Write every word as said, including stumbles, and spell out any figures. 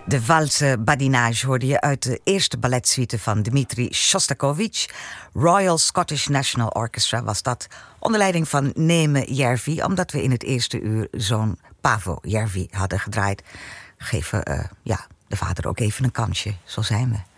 De valse badinage hoorde je uit de eerste balletsuite van Dmitri Shostakovich. Royal Scottish National Orchestra was dat, onder leiding van Neeme Järvi, omdat we in het eerste uur zo'n Paavo Järvi hadden gedraaid. Geven uh, ja, de vader ook even een kansje, zo zijn we.